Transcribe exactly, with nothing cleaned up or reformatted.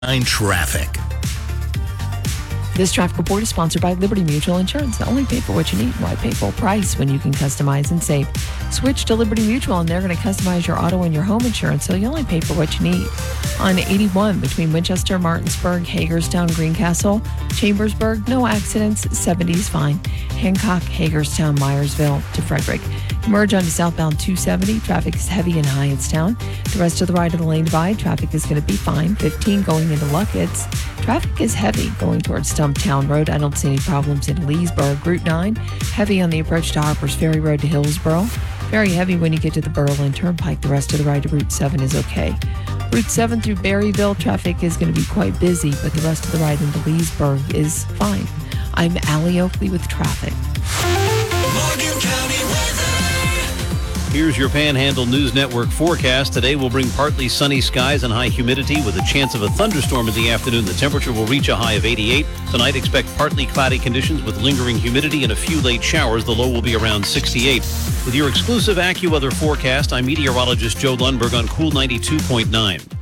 Traffic. This traffic report is sponsored by Liberty Mutual Insurance. Only pay for what you need. Why pay full price when you can customize and save? Switch to Liberty Mutual and they're going to customize your auto and your home insurance, so you only pay for what you need. On eighty-one between Winchester, Martinsburg, Hagerstown, Greencastle, Chambersburg, no accidents. seventy is fine. Hancock, Hagerstown, Myersville to Frederick. Merge onto southbound two seventy. Traffic is heavy in Hyattstown. The rest of the ride of the lane divide, traffic is going to be fine. fifteen going into Luckett's. Traffic is heavy going towards Stumptown Road. I don't see any problems in Leesburg. Route nine, heavy on the approach to Harpers Ferry Road to Hillsborough. Very heavy when you get to the Berlin Turnpike. The rest of the ride to Route seven is okay. Route seven through Berryville, traffic is going to be quite busy, but the rest of the ride into Leesburg is fine. I'm Allie Oakley with traffic. Morgan County weather. Here's your Panhandle News Network forecast. Today will bring partly sunny skies and high humidity with a chance of a thunderstorm in the afternoon. The temperature will reach a high of eighty-eight. Tonight, expect partly cloudy conditions with lingering humidity and a few late showers. The low will be around sixty-eight. With your exclusive AccuWeather forecast, I'm meteorologist Joe Lundberg on Cool ninety-two point nine.